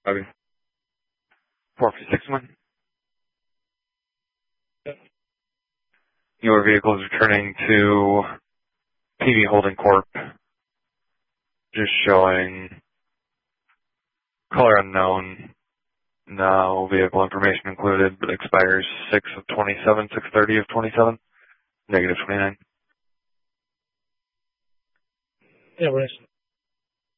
Okay. 456 Yep. Your vehicle is returning to PV Holding Corp. Just showing color unknown. No vehicle information included, but expires 6 of 27, 6:30 of 27, negative 29. Yeah, we're